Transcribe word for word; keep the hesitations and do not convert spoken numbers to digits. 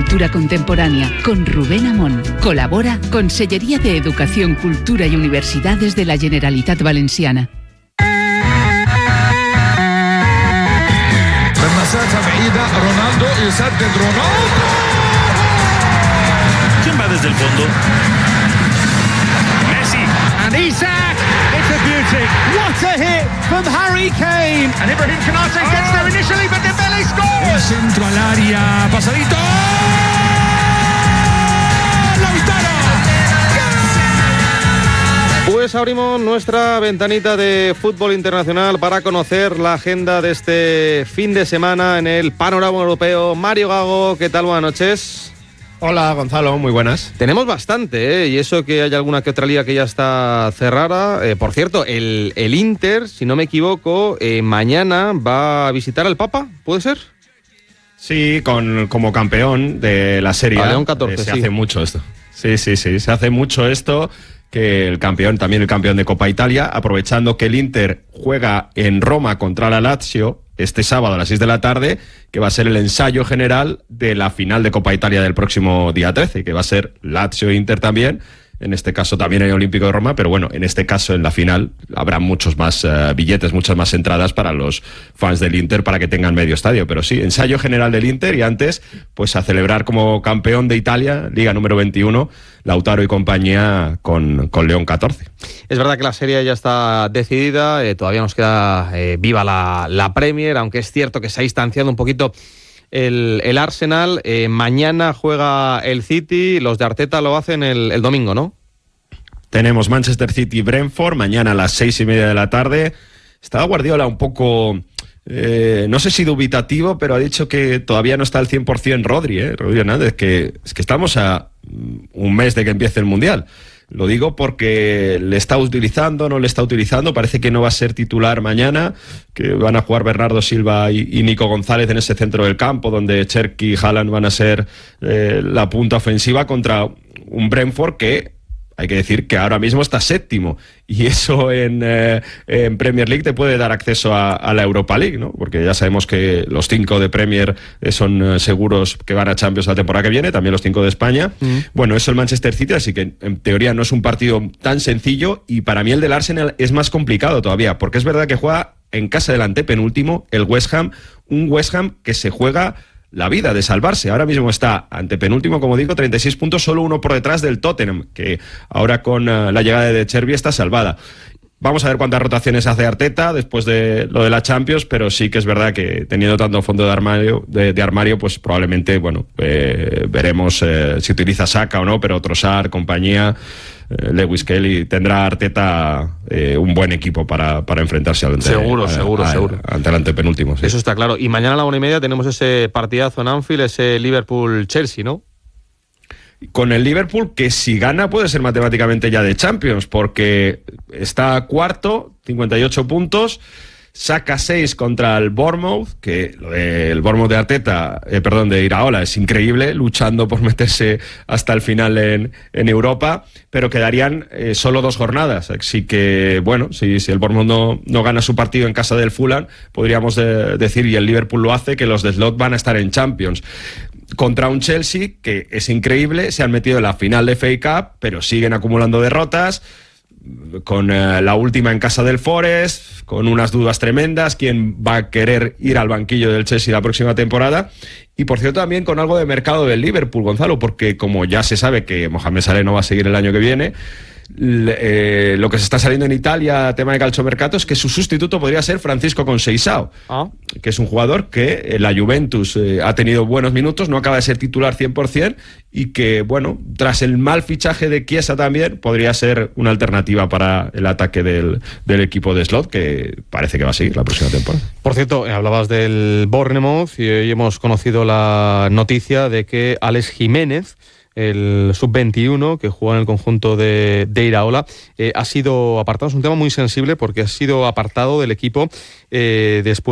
cultura contemporánea con Rubén Amón. Colabora Consellería de Educación, Cultura y Universidades de la Generalitat Valenciana. Ronaldo يسدد رونالدو. ¿Quién va desde el fondo? Messi. And Isak. It's a beauty. What a hit from Harry Kane. And Ibrahim Konate oh. gets there initially, but Dembele scores. El centro al área, pasadito. Pues abrimos nuestra ventanita de fútbol internacional para conocer la agenda de este fin de semana en el panorama europeo. Mario Gago, ¿qué tal? Buenas noches. Hola Gonzalo, muy buenas. Tenemos bastante, ¿eh? Y eso que hay alguna que otra liga que ya está cerrada. Eh, por cierto, el, el Inter, si no me equivoco, eh, mañana va a visitar al Papa, ¿puede ser? Sí, con, como campeón de la Serie A. León catorce, eh, se sí. hace mucho esto. Sí, sí, sí, se hace mucho esto. Que el campeón, también el campeón de Copa Italia, aprovechando que el Inter juega en Roma contra la Lazio este sábado a las seis de la tarde, que va a ser el ensayo general de la final de Copa Italia del próximo día trece, que va a ser Lazio-Inter también. En este caso también en el Olímpico de Roma, pero bueno, en este caso en la final habrá muchos más uh, billetes, muchas más entradas para los fans del Inter para que tengan medio estadio. Pero sí, ensayo general del Inter y antes, pues a celebrar como campeón de Italia, Liga número veintiuno, Lautaro y compañía con, con León catorce. Es verdad que la serie ya está decidida, eh, todavía nos queda eh, viva la, la Premier, aunque es cierto que se ha distanciado un poquito El, el Arsenal. Eh, mañana juega el City, los de Arteta lo hacen el, el domingo, ¿no? Tenemos Manchester City-Brentford mañana a las seis y media de la tarde. Estaba Guardiola un poco, eh, no sé si dubitativo, pero ha dicho que todavía no está al cien por ciento Rodri, ¿eh? Rodri Hernández, que es que estamos a un mes de que empiece el Mundial. Lo digo porque le está utilizando, no le está utilizando, parece que no va a ser titular mañana, que van a jugar Bernardo Silva y, y Nico González en ese centro del campo, donde Cherki y Haaland van a ser eh, la punta ofensiva contra un Brentford que hay que decir que ahora mismo está séptimo, y eso en, eh, en Premier League te puede dar acceso a, a la Europa League, ¿no? Porque ya sabemos que los cinco de Premier son eh, seguros que van a Champions la temporada que viene, también los cinco de España. Mm. Bueno, eso el Manchester City, así que en teoría no es un partido tan sencillo, y para mí el del Arsenal es más complicado todavía, porque es verdad que juega en casa del antepenúltimo, el West Ham, un West Ham que se juega la vida de salvarse. Ahora mismo está antepenúltimo, como digo, treinta y seis puntos, solo uno por detrás del Tottenham, que ahora con uh, la llegada de Chervi está salvada. Vamos a ver cuántas rotaciones hace Arteta después de lo de la Champions, pero sí que es verdad que teniendo tanto fondo de armario, de, de armario pues probablemente, bueno, eh, veremos eh, si utiliza Saka o no, pero Trossard, compañía, eh, Lewis Kelly, tendrá Arteta eh, un buen equipo para, para enfrentarse al ante, seguro, a, seguro, a, seguro. ante el antepenúltimo. Sí. Eso está claro. Y mañana a la una y media tenemos ese partidazo en Anfield, ese Liverpool-Chelsea, ¿no? Con el Liverpool, que si gana puede ser matemáticamente ya de Champions, porque está cuarto, cincuenta y ocho puntos, saca seis contra el Bournemouth, que el Bournemouth de Arteta, eh, perdón, de Iraola, es increíble, luchando por meterse hasta el final en, en Europa, pero quedarían eh, solo dos jornadas. Así que, bueno, si, si el Bournemouth no, no gana su partido en casa del Fulham, podríamos de, decir, y el Liverpool lo hace, que los de Slot van a estar en Champions. Contra un Chelsea que es increíble, se han metido en la final de F A Cup, pero siguen acumulando derrotas, con eh, la última en casa del Forest, con unas dudas tremendas, quién va a querer ir al banquillo del Chelsea la próxima temporada, y por cierto también con algo de mercado del Liverpool, Gonzalo, porque como ya se sabe que Mohamed Salah no va a seguir el año que viene, Eh, lo que se está saliendo en Italia, tema de calciomercato, es que su sustituto podría ser Francisco Conceição, ah. que es un jugador que en la Juventus eh, ha tenido buenos minutos, no acaba de ser titular cien por ciento, y que, bueno, tras el mal fichaje de Chiesa también, podría ser una alternativa para el ataque del, del equipo de Slot, que parece que va a seguir la próxima temporada. Por cierto, hablabas del Bournemouth y hoy hemos conocido la noticia de que Alex Jiménez, el sub veintiuno que juega en el conjunto de, de Iraola, eh, ha sido apartado. Es un tema muy sensible porque ha sido apartado del equipo eh, después